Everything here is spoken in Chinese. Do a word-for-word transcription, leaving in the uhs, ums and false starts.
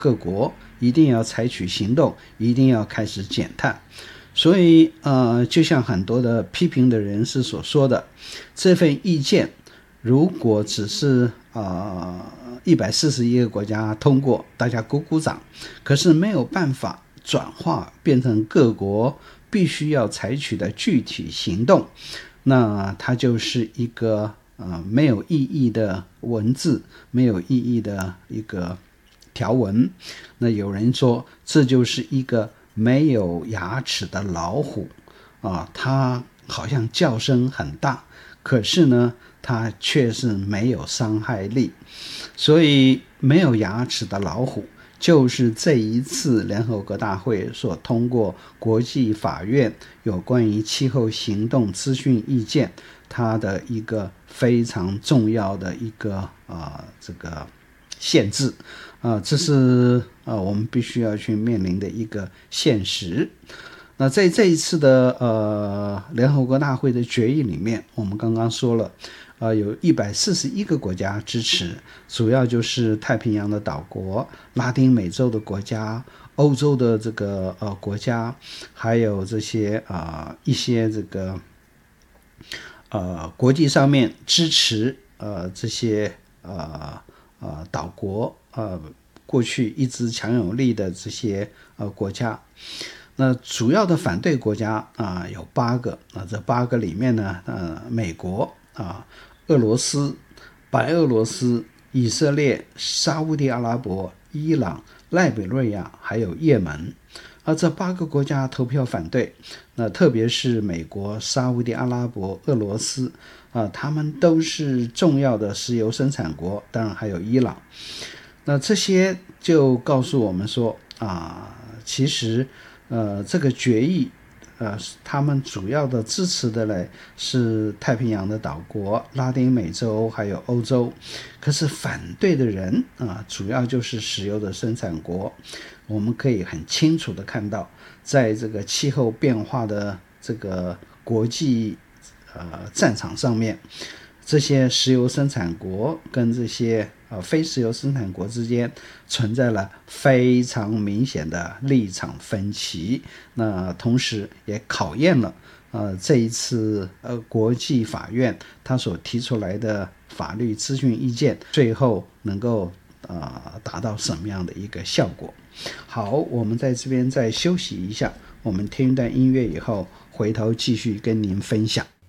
各国一定要采取行动，一定要开始减碳。所以呃，就像很多的批评的人士所说的，这份意见如果只是呃一百四十一个国家通过，大家鼓鼓掌，可是没有办法转化变成各国必须要采取的具体行动，那它就是一个呃没有意义的文字，没有意义的一个条文。那有人说这就是一个没有牙齿的老虎啊，它好像叫声很大，可是呢它却是没有伤害力。所以没有牙齿的老虎就是这一次联合国大会所通过国际法院有关于气候行动资讯意见，它的一个非常重要的一个呃这个限制啊、呃，这是呃我们必须要去面临的一个现实。那在这一次的呃联合国大会的决议里面，我们刚刚说了，呃有一百四十一个国家支持，主要就是太平洋的岛国、拉丁美洲的国家、欧洲的这个呃国家，还有这些啊、呃、一些这个呃国际上面支持呃这些呃呃岛国呃过去一直强有力的这些呃国家。那主要的反对国家啊、呃、有八个啊，这八个里面呢，呃，美国啊、俄罗斯、白俄罗斯、以色列、沙烏地阿拉伯、伊朗、赖比瑞亚还有也门。而这八个国家投票反对，那特别是美国、沙烏地阿拉伯、俄罗斯啊，他们都是重要的石油生产国，当然还有伊朗。那这些就告诉我们说啊，其实呃这个决议呃他们主要的支持的嘞是太平洋的岛国、拉丁美洲还有欧洲，可是反对的人啊主要就是石油的生产国。我们可以很清楚的看到，在这个气候变化的这个国际呃战场上面，这些石油生产国跟这些呃非石油生产国之间存在了非常明显的立场分歧，那同时也考验了呃这一次呃国际法院他所提出来的法律咨询意见最后能够呃达到什么样的一个效果。好，我们在这边再休息一下，我们听一段音乐以后回头继续跟您分享。